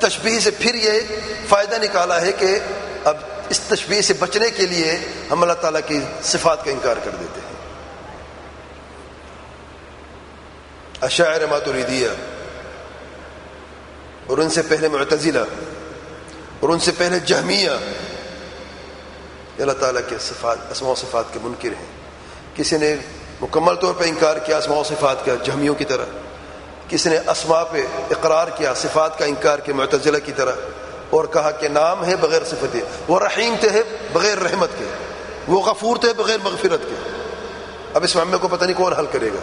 تشبیہ سے پھر یہ فائدہ نکالا ہے کہ اب اس تشبیہ سے بچنے کے لیے ہم اللہ تعالیٰ کی صفات کا انکار کر دیتے ہیں. اشاعرہ ماتریدیہ اور ان سے پہلے معتزلہ اور ان سے پہلے جہمیہ اللہ تعالیٰ کے صفات اسماء و صفات کے منکر ہیں. کسی نے مکمل طور پہ انکار کیا اسماء و صفات کا جہمیوں کی طرح، کسی نے اسماء پہ اقرار کیا صفات کا انکار کیا معتزلہ کی طرح، اور کہا کہ نام ہے بغیر صفت ہے، وہ رحیم تھے بغیر رحمت کے، وہ غفور تھے بغیر مغفرت کے. اب اس معاملے کو پتہ نہیں کون حل کرے گا.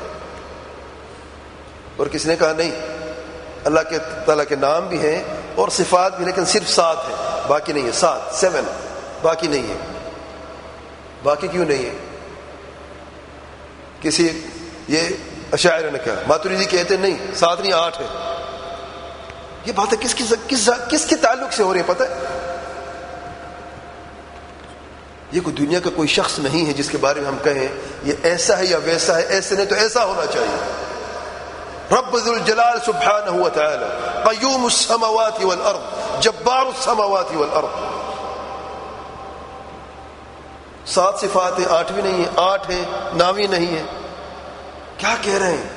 اور کسی نے کہا نہیں، اللہ کے تعالیٰ کے نام بھی ہیں اور صفات بھی، لیکن صرف 7 ہے، باقی نہیں ہے. 7 باقی نہیں ہے. باقی کیوں نہیں ہے؟ کسی یہ اشاعرہ نے کہا، ماتریدی کہتے نہیں 7 نہیں 8 ہے. یہ بات ہے کس کے تعلق سے ہو رہی ہے پتہ ہے؟ یہ کوئی دنیا کا کوئی شخص نہیں ہے جس کے بارے میں ہم کہیں یہ ایسا ہے یا ویسا ہے، ایسے نہیں تو ایسا ہونا چاہیے. رب ذو الجلال سبحانہ و تعالی قیوم السماوات والارض جبار السماوات والارض. 7 صفات ہیں، 8 بھی نہیں ہے، 8 ہے نامی نہیں ہے. کیا کہہ رہے ہیں؟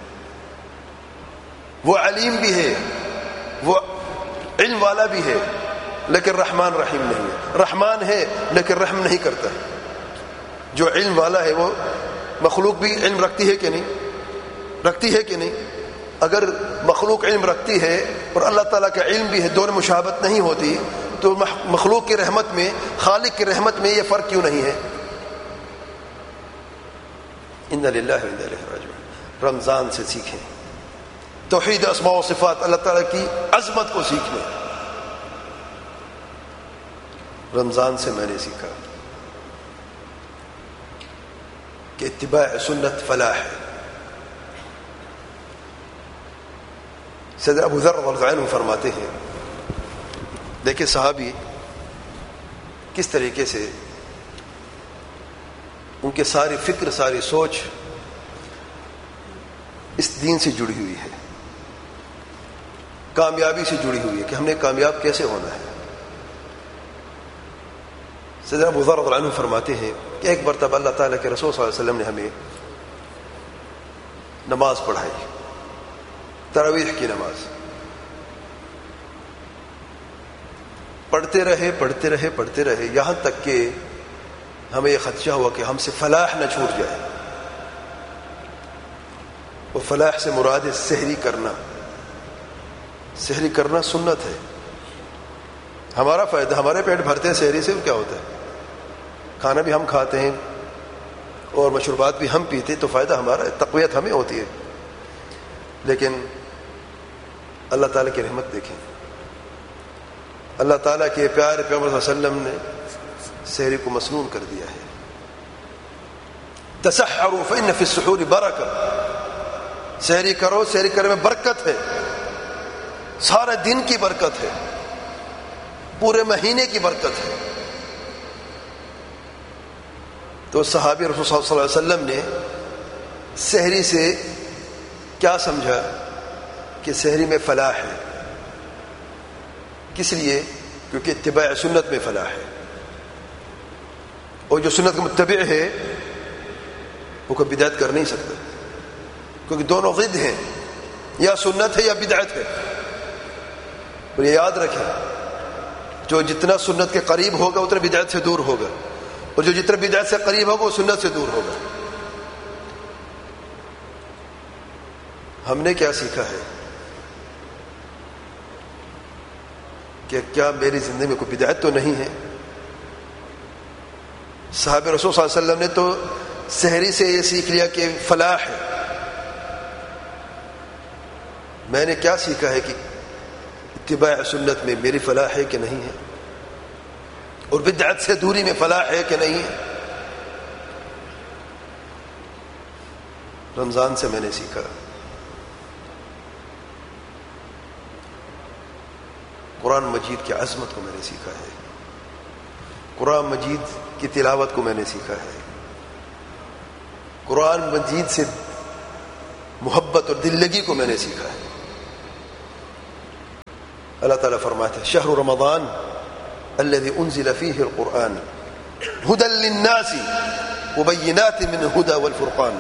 وہ علیم بھی ہے، وہ علم والا بھی ہے، لیکن رحمان رحیم نہیں ہے. رحمان ہے لیکن رحم نہیں کرتا. جو علم والا ہے وہ مخلوق بھی علم رکھتی ہے کہ نہیں؟ رکھتی ہے کہ نہیں؟ اگر مخلوق علم رکھتی ہے اور اللہ تعالیٰ کا علم بھی ہے، دونوں مشابہت نہیں ہوتی، تو مخلوق کی رحمت میں خالق کی رحمت میں یہ فرق کیوں نہیں ہے؟ ان للہ و انا الیہ راجعون. رمضان سے سیکھیں توحید اسماء و صفات، اللہ تعالیٰ کی عظمت کو سیکھیں. رمضان سے میں نے سیکھا کہ اتباع سنت فلاح ہے. سیدنا ابو ذر رضی اللہ عنہ فرماتے ہیں، دیکھیں صحابی کس طریقے سے ان کے ساری فکر ساری سوچ اس دین سے جڑی ہوئی ہے، کامیابی سے جڑی ہوئی ہے کہ ہم نے کامیاب کیسے ہونا ہے. سیدنا ابو ذر رضی اللہ عنہ فرماتے ہیں کہ ایک مرتبہ اللہ تعالیٰ کے رسول صلی اللہ علیہ وسلم نے ہمیں نماز پڑھائی، تراویح کی نماز. پڑھتے رہے یہاں تک کہ ہمیں یہ خدشہ ہوا کہ ہم سے فلاح نہ چھوٹ جائے. اور فلاح سے مراد ہے سحری کرنا. سحری کرنا سنت ہے. ہمارا فائدہ، ہمارے پیٹ بھرتے ہیں سحری سے، کیا ہوتا ہے؟ کھانا بھی ہم کھاتے ہیں اور مشروبات بھی ہم پیتے ہیں، تو فائدہ ہمارا ہے، تقویت ہمیں ہوتی ہے. لیکن اللہ تعالیٰ کی رحمت دیکھیں، اللہ تعالیٰ کے پیارے پیغمبر صلی اللہ علیہ وسلم نے سحری کو مسنون کر دیا ہے. تسحروا فإن في السحور برکہ. سحری کرو، سحری کرنے میں برکت ہے، سارے دن کی برکت ہے، پورے مہینے کی برکت ہے. تو صحابی رسول صلی اللہ علیہ وسلم نے سحری سے کیا سمجھا کہ سحری میں فلاح ہے. کس لیے؟ کیونکہ اتباع سنت میں فلاح ہے، اور جو سنت کا متبع ہے وہ کوئی بدعت کر نہیں سکتا، کیونکہ دونوں ضد ہیں، یا سنت ہے یا بدعت ہے. اور یہ یاد رکھیں، جو جتنا سنت کے قریب ہوگا اتنا بدعت سے دور ہوگا، اور جو جتنا بدعت سے قریب ہوگا وہ سنت سے دور ہوگا. ہم نے کیا سیکھا ہے کہ کیا میری زندگی میں کوئی بدعت تو نہیں ہے؟ صحابہ رسول صلی اللہ علیہ وسلم نے تو سحری سے یہ سیکھ لیا کہ فلاح ہے. میں نے کیا سیکھا ہے کہ اتباع سنت میں میری فلاح ہے کہ نہیں ہے، اور بدعت سے دوری میں فلاح ہے کہ نہیں ہے. رمضان سے میں نے سیکھا قرآن مجید کی عظمت کو میں نے سیکھا ہے، قرآن مجید کی تلاوت کو میں نے سیکھا ہے، قرآن مجید سے محبت اور دل لگی کو میں نے سیکھا ہے. اللہ تعالیٰ فرماتے ہیں شہر رمضان الذي انزل فيه القرآن هدى للناس وبينات من الهدى والفرقان.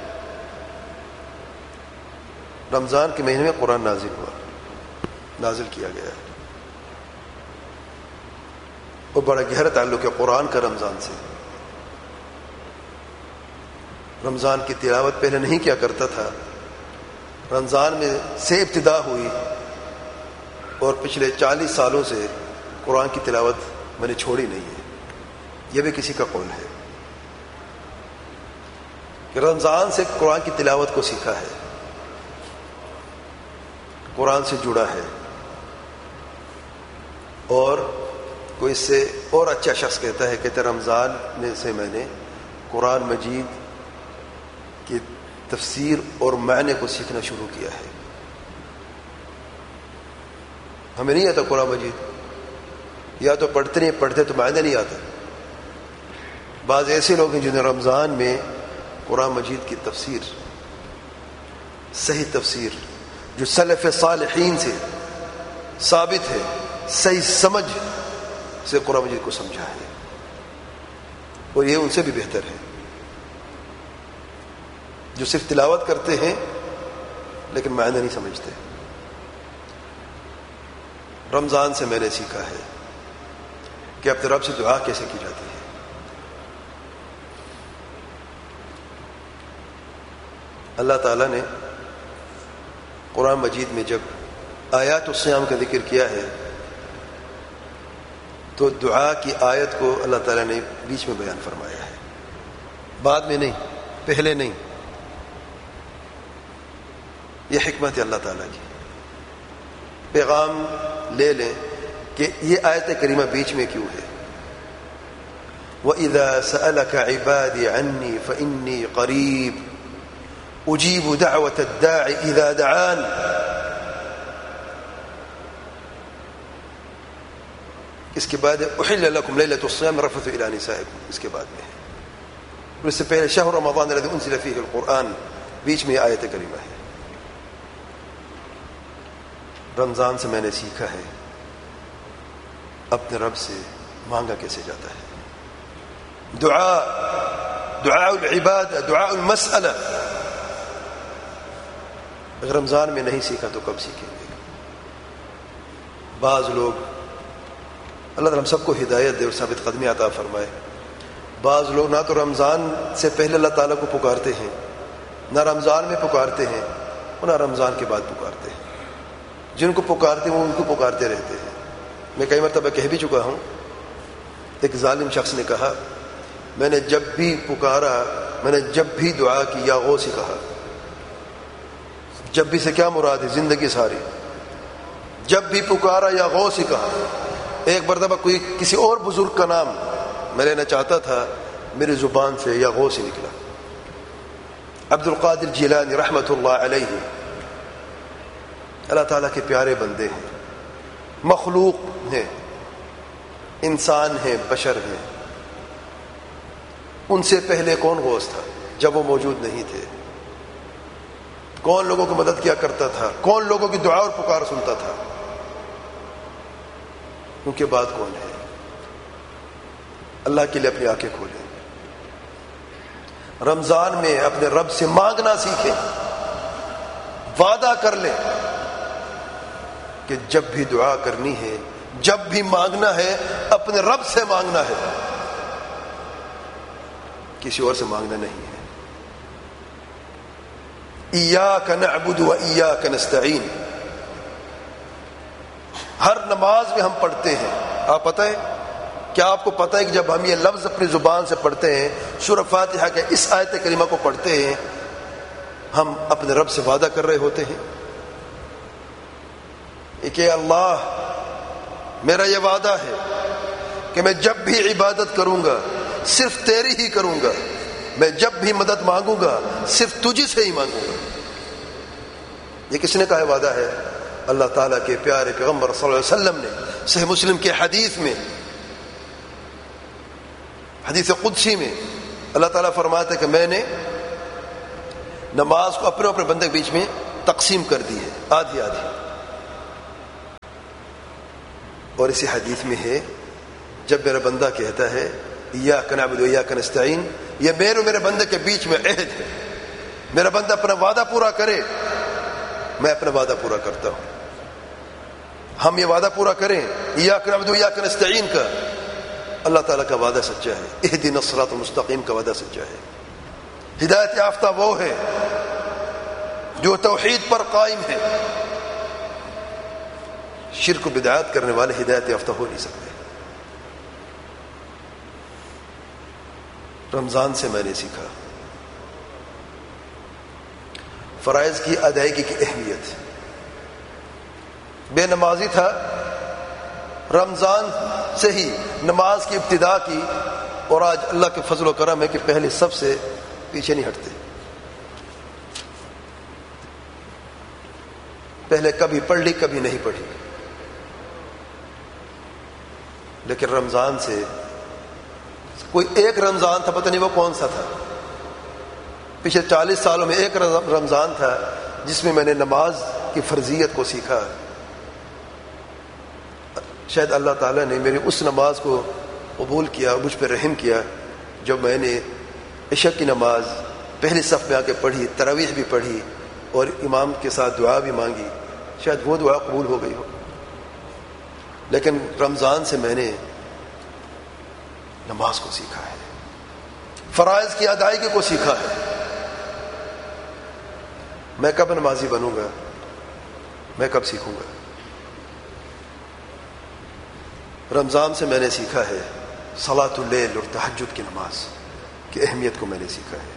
رمضان کے مہینے میں قرآن نازل کیا گیا ہے اور بڑا گہرا تعلق ہے قرآن کا رمضان سے. رمضان کی تلاوت پہلے نہیں کیا کرتا تھا، رمضان میں سے ابتدا ہوئی اور پچھلے 40 سالوں سے قرآن کی تلاوت میں نے چھوڑی نہیں ہے. یہ بھی کسی کا قول ہے کہ رمضان سے قرآن کی تلاوت کو سیکھا ہے، قرآن سے جڑا ہے، اور کوئی اس سے اور اچھا شخص کہتا ہے کہ رمضان میں سے میں نے قرآن مجید کی تفسیر اور معنی کو سیکھنا شروع کیا ہے. ہمیں نہیں آتا قرآن مجید، یا تو پڑھتے نہیں، پڑھتے تو معنی نہیں آتا. بعض ایسے لوگ ہیں جنہیں رمضان میں قرآن مجید کی تفسیر، صحیح تفسیر جو سلف صالحین سے ثابت ہے، صحیح سمجھ سے قرآن مجید کو سمجھا ہے، اور یہ ان سے بھی بہتر ہے جو صرف تلاوت کرتے ہیں لیکن معنی نہیں سمجھتے. رمضان سے میں نے سیکھا ہے کہ اپنے رب سے دعا کیسے کی جاتی ہے. اللہ تعالیٰ نے قرآن مجید میں جب آیات الصیام کا ذکر کیا ہے تو دعا کی آیت کو اللہ تعالیٰ نے بیچ میں بیان فرمایا ہے، بعد میں نہیں، پہلے نہیں. یہ حکمت ہے اللہ تعالیٰ کی. پیغام لے لیں کہ یہ آیت کریمہ بیچ میں کیوں ہے. وَإِذَا سَأَلَكَ عِبَادِي عَنِّي فَإِنِّي قَرِيبٌ أُجِيبُ دَعْوَةَ الدَّاعِ إِذَا دَعَانِ. اس کے بعد احل لکم لیلۃ الصیام الرفث الی نسائکم، اس کے بعد میں ہے. اور اس سے پہلے شہر رمضان الذی انزل فیہ القرآن، بیچ میں آیت کریمہ ہے. رمضان سے میں نے سیکھا ہے اپنے رب سے مانگا کیسے جاتا ہے. دعاء العبادہ، دعاء المسئلہ اگر رمضان میں نہیں سیکھا تو کب سیکھیں گے؟ بعض لوگ، اللہ تعالیٰ ہم سب کو ہدایت دے اور ثابت قدمی عطا فرمائے، بعض لوگ نہ تو رمضان سے پہلے اللہ تعالیٰ کو پکارتے ہیں، نہ رمضان میں پکارتے ہیں، اور نہ رمضان کے بعد پکارتے ہیں. جن کو پکارتے ہیں وہ ان کو پکارتے رہتے ہیں. میں کئی مرتبہ کہہ بھی چکا ہوں، ایک ظالم شخص نے کہا میں نے جب بھی پکارا، میں نے جب بھی دعا کی یا غوث ہی کہا. جب بھی سے کیا مراد ہے؟ زندگی ساری. جب بھی پکارا یا غوث ہی کہا. ایک مرتبہ کوئی کسی اور بزرگ کا نام میں لینا چاہتا تھا، میری زبان سے یا غوث ہی نکلا. عبد القادر جیلانی رحمۃ اللہ علیہ اللہ تعالیٰ کے پیارے بندے ہیں، مخلوق ہیں، انسان ہیں، بشر ہیں. ان سے پہلے کون غوث تھا جب وہ موجود نہیں تھے؟ کون لوگوں کی مدد کیا کرتا تھا؟ کون لوگوں کی دعا اور پکار سنتا تھا؟ ان کے بعد کون ہے؟ اللہ کے لیے اپنی آنکھیں کھولیں. رمضان میں اپنے رب سے مانگنا سیکھیں. وعدہ کر لیں کہ جب بھی دعا کرنی ہے، جب بھی مانگنا ہے، اپنے رب سے مانگنا ہے، کسی اور سے مانگنا نہیں ہے. ایاک نعبد و ایاک نستعین ہر نماز میں ہم پڑھتے ہیں. آپ پتہ ہے کیا آپ کو پتہ ہے کہ جب ہم یہ لفظ اپنی زبان سے پڑھتے ہیں، سورہ فاتحہ کے اس آیت کریمہ کو پڑھتے ہیں، ہم اپنے رب سے وعدہ کر رہے ہوتے ہیں کہ اللہ میرا یہ وعدہ ہے کہ میں جب بھی عبادت کروں گا صرف تیری ہی کروں گا، میں جب بھی مدد مانگوں گا صرف تجھ سے ہی مانگوں گا. یہ کس نے کہا وعدہ ہے؟ اللہ تعالیٰ کے پیارے پیغمبر صلی اللہ علیہ وسلم نے صحیح مسلم کے حدیث میں، حدیث قدسی میں اللہ تعالیٰ فرماتا ہے کہ میں نے نماز کو اپنے اپنے بندے کے بیچ میں تقسیم کر دی ہے، آدھی آدھی. اور اسی حدیث میں ہے جب میرا بندہ کہتا ہے ایاک نعبد و ایاک نستعین، یہ میرے اور میرے بندے کے بیچ میں عہد ہے. میرا بندہ اپنا وعدہ پورا کرے، میں اپنا وعدہ پورا کرتا ہوں. ہم یہ وعدہ پورا کریں ایاک نعبد و ایاک نستعین کا، اللہ تعالیٰ کا وعدہ سچا ہے. اہدنا الصراط المستقیم کا وعدہ سچا ہے. ہدایت یافتہ وہ ہے جو توحید پر قائم ہے. شرک و بدعات کرنے والے ہدایت یافتہ ہو نہیں سکتے. رمضان سے میں نے سیکھا فرائض کی ادائیگی کی اہمیت. بے نمازی تھا، رمضان سے ہی نماز کی ابتدا کی، اور آج اللہ کے فضل و کرم ہے کہ پہلے سب سے پیچھے نہیں ہٹتے. پہلے کبھی پڑھ لی کبھی نہیں پڑھی، لیکن رمضان سے کوئی ایک رمضان تھا، پتہ نہیں وہ کون سا تھا، پچھلے 40 سالوں میں ایک رمضان تھا جس میں نے نماز کی فرضیت کو سیکھا. شاید اللہ تعالیٰ نے میری اس نماز کو قبول کیا اور مجھ پہ رحم کیا جب میں نے عشاء کی نماز پہلی صف میں آ کے پڑھی، تراویح بھی پڑھی اور امام کے ساتھ دعا بھی مانگی. شاید وہ دعا قبول ہو گئی ہو. لیکن رمضان سے میں نے نماز کو سیکھا ہے، فرائض کی ادائیگی کو سیکھا ہے. میں کب نمازی بنوں گا؟ میں کب سیکھوں گا؟ رمضان سے میں نے سیکھا ہے صلاۃ اللیل اور تہجد کی نماز کی اہمیت کو میں نے سیکھا ہے.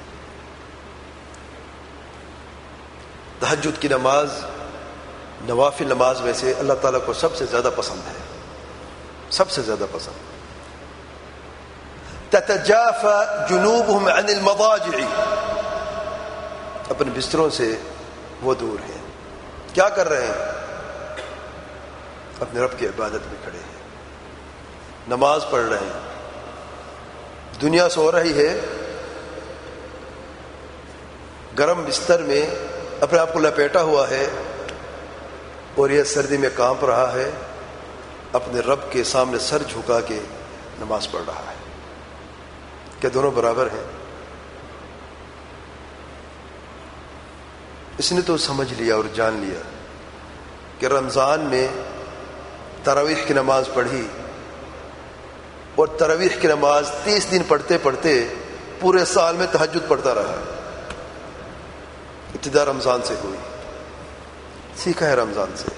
تہجد کی نماز نوافل نماز میں سے اللہ تعالیٰ کو سب سے زیادہ پسند ہے، سب سے زیادہ پسند. تتجافى جنوبهم عن المضاجع، اپنے بستروں سے وہ دور ہیں. کیا کر رہے ہیں؟ اپنے رب کی عبادت میں کھڑے ہیں، نماز پڑھ رہے ہیں. دنیا سو رہی ہے، گرم بستر میں اپنے آپ کو لپیٹا ہوا ہے، اور یہ سردی میں کانپ رہا ہے، اپنے رب کے سامنے سر جھکا کے نماز پڑھ رہا ہے. کیا دونوں برابر ہیں؟ اس نے تو سمجھ لیا اور جان لیا کہ رمضان میں تراویح کی نماز پڑھی، اور تراویح کی نماز 30 دن پڑھتے پڑھتے پورے سال میں تہجد پڑھتا رہا. ابتدا رمضان سے ہوئی، سیکھا ہے رمضان سے.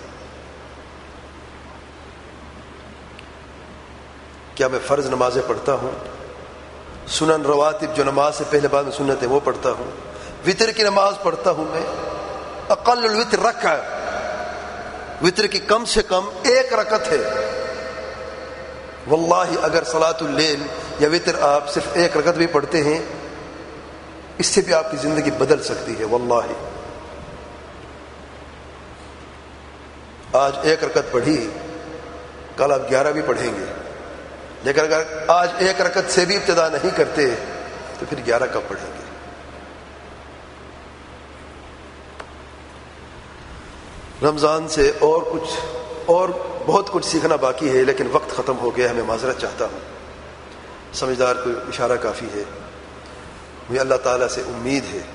کیا میں فرض نمازیں پڑھتا ہوں؟ سنن رواتب جو نماز سے پہلے بعد میں سنت ہے وہ پڑھتا ہوں. وتر کی نماز پڑھتا ہوں میں، اقل الوتر رکعہ، وتر کی کم سے کم 1 رکعت ہے. واللہ اگر صلاۃ اللیل یا وتر آپ صرف 1 رکعت بھی پڑھتے ہیں، اس سے بھی آپ کی زندگی بدل سکتی ہے. واللہ آج 1 رکعت پڑھی، کل آپ 11 بھی پڑھیں گے. لیکن اگر آج 1 رکعت سے بھی ابتدا نہیں کرتے تو پھر 11 کب پڑھیں گے؟ رمضان سے اور بہت کچھ سیکھنا باقی ہے، لیکن وقت ختم ہو گیا ہے. میں معذرت چاہتا ہوں. سمجھدار کو اشارہ کافی ہے. مجھے اللہ تعالیٰ سے امید ہے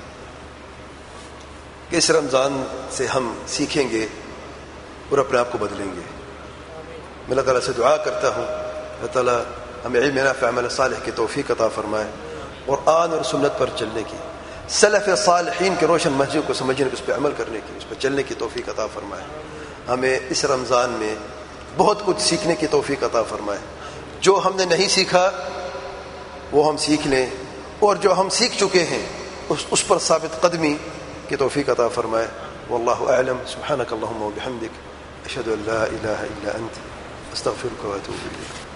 کہ اس رمضان سے ہم سیکھیں گے اور اپنے آپ کو بدلیں گے. میں اللہ تعالیٰ سے دعا کرتا ہوں اللہ تعالیٰ ہمیں علم نافع عمل صالح کی توفیق عطا فرمائے، اور قرآن اور سنت پر چلنے کی، سلف صالحین کے روشن منہج کو سمجھنے کی، اس پہ عمل کرنے کی، اس پہ چلنے کی توفیق عطا فرمائے. ہمیں اس رمضان میں بہت کچھ سیکھنے کی توفیق عطا فرمائے. جو ہم نے نہیں سیکھا وہ ہم سیکھ لیں، اور جو ہم سیکھ چکے ہیں اس پر ثابت قدمی کی توفیق عطا فرمائے. واللہ اعلم. سبحانک اللہم و بحمدک، اشہد ان لا الہ الا انت، استغفرک و اتوب الیک.